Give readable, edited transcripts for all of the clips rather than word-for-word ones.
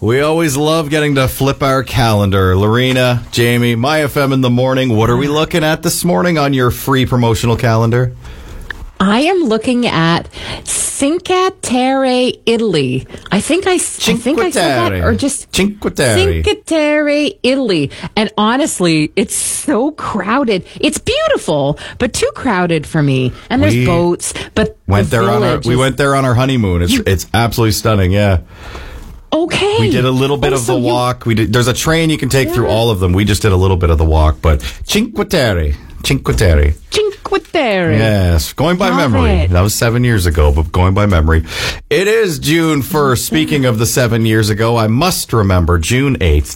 We always love getting to flip our calendar. Lorena, Jamie, My FM in the morning. What are we looking at this morning on your free promotional calendar? I am looking at Cinque Terre, Italy. I think I said that, or just Cinque Terre. Cinque Terre, Italy. And honestly, it's so crowded. It's beautiful, but too crowded for me. And there's boats, but we went there on our honeymoon. It's absolutely stunning. Yeah. Okay. We did a little bit of the walk. There's a train you can take through all of them. We just did a little bit of the walk, but Cinque Terre. Cinque Terre. Yes, going by memory. That was 7 years ago, but going by memory. It is June 1st. Speaking of the 7 years ago, I must remember June 8th,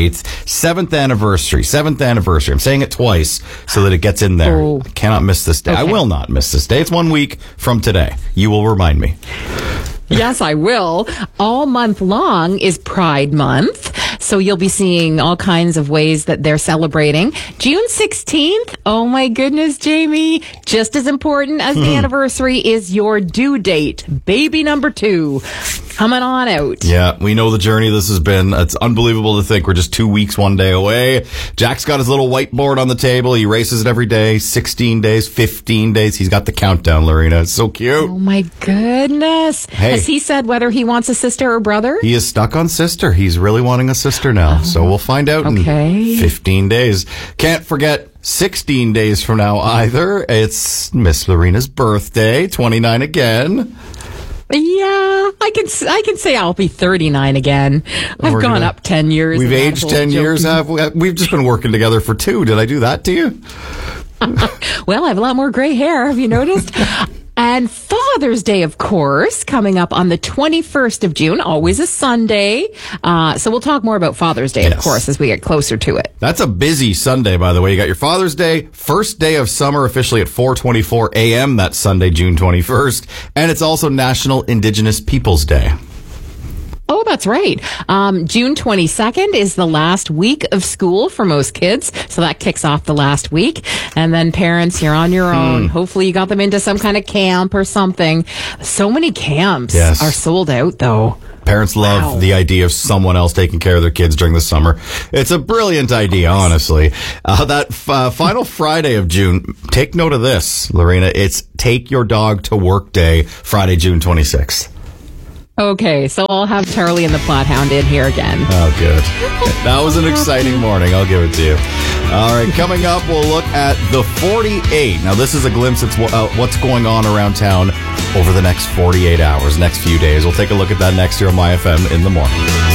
7th anniversary. I'm saying it twice so that it gets in there. Oh. I cannot miss this day. Okay. I will not miss this day. It's 1 week from today. You will remind me. Yes, I will. All month long is Pride Month. So you'll be seeing all kinds of ways that they're celebrating. June 16th, oh my goodness, Jamie, just as important as the anniversary is your due date. Baby number 2 coming on out. Yeah, we know the journey this has been. It's unbelievable to think we're just 2 weeks, 1 day away. Jack's got his little whiteboard on the table. He races it every day. 16 days, 15 days. He's got the countdown, Lorena. It's so cute. Oh my goodness. Hey. Has he said whether he wants a sister or brother? He is stuck on sister. He's really wanting a sister now. So we'll find out in 15 days. Can't forget 16 days from now either. It's Miss Lorena's birthday, 29 again. Yeah, I can say I'll be 39 again. I've gone up 10 years. We've aged 10 years. We've just been working together for 2. Did I do that to you? Well, I have a lot more gray hair. Have you noticed? And Father's Day, of course, coming up on the 21st of June, always a Sunday. So we'll talk more about Father's Day, of course, as we get closer to it. That's a busy Sunday, by the way. You got your Father's Day, first day of summer, officially at 4:24 a.m. That's Sunday, June 21st. And it's also National Indigenous Peoples Day. Oh, that's right. June 22nd is the last week of school for most kids. So that kicks off the last week. And then parents, you're on your own. Hopefully you got them into some kind of camp or something. So many camps are sold out, though. Parents love the idea of someone else taking care of their kids during the summer. It's a brilliant idea, honestly. That final Friday of June, take note of this, Lorena. It's Take Your Dog to Work Day, Friday, June 26th. Okay, so I'll have Charlie and the Flathound in here again. Oh, good. That was an exciting morning. I'll give it to you. All right, coming up, we'll look at the 48. Now, this is a glimpse at what's going on around town over the next 48 hours, next few days. We'll take a look at that next year on My FM in the morning.